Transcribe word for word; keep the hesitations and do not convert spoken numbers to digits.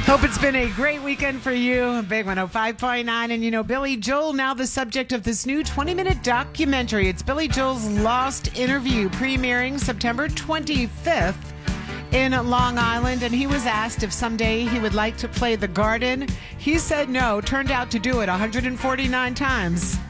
Hope it's been a great weekend for you. Big one oh five point nine. And you know, Billy Joel now the subject of this new twenty-minute documentary. It's Billy Joel's Lost Interview, premiering September twenty-fifth in Long Island. And he was asked if someday he would like to play the Garden. He said no, turned out to do it one hundred forty-nine times.